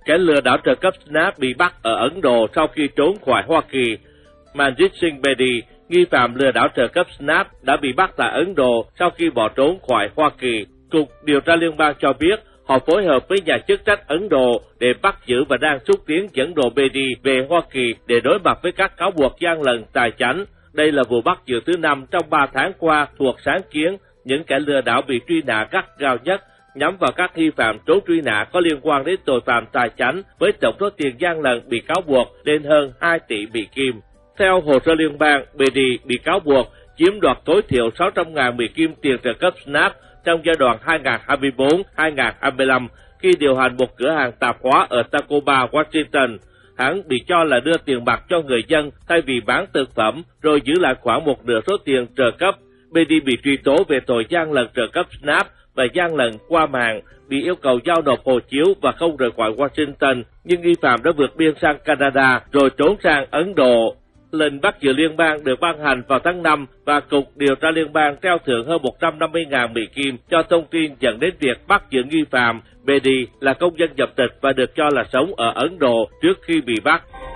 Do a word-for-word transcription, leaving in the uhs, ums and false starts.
Kẻ lừa đảo trợ cấp Snap bị bắt ở Ấn Độ sau khi trốn khỏi Hoa Kỳ. Manjit Singh Bedi, nghi phạm lừa đảo trợ cấp Snap, đã bị bắt tại Ấn Độ sau khi bỏ trốn khỏi Hoa Kỳ. Cục điều tra liên bang cho biết họ phối hợp với nhà chức trách Ấn Độ để bắt giữ và đang xúc tiến dẫn độ Bedi về Hoa Kỳ để đối mặt với các cáo buộc gian lận tài chánh. Đây là vụ bắt giữ thứ năm trong ba tháng qua thuộc sáng kiến những kẻ lừa đảo bị truy nã gắt gao nhất, nhắm vào các nghi phạm trốn truy nã có liên quan đến tội phạm tài chánh với tổng số tiền gian lận bị cáo buộc lên hơn hai tỷ Mỹ Kim. Theo hồ sơ liên bang, Bedi bị cáo buộc chiếm đoạt tối thiểu sáu trăm nghìn Mỹ Kim tiền trợ cấp Snap trong giai đoạn hai nghìn không trăm hai mươi tư đến hai nghìn không trăm hai mươi lăm khi điều hành một cửa hàng tạp hóa ở Tacoma, Washington. Hãng bị cho là đưa tiền mặt cho người dân thay vì bán thực phẩm rồi giữ lại khoảng một nửa số tiền trợ cấp. Bedi bị truy tố về tội gian lận trợ cấp Snap và gian lận qua mạng, bị yêu cầu giao nộp hộ chiếu và không rời khỏi Washington, nhưng nghi phạm đã vượt biên sang Canada rồi trốn sang Ấn Độ. Lệnh bắt giữ liên bang được ban hành vào tháng năm và Cục điều tra liên bang treo thưởng hơn một trăm năm mươi nghìn Mỹ Kim cho thông tin dẫn đến việc bắt giữ nghi phạm. Bedi là công dân nhập tịch và được cho là sống ở Ấn Độ trước khi bị bắt.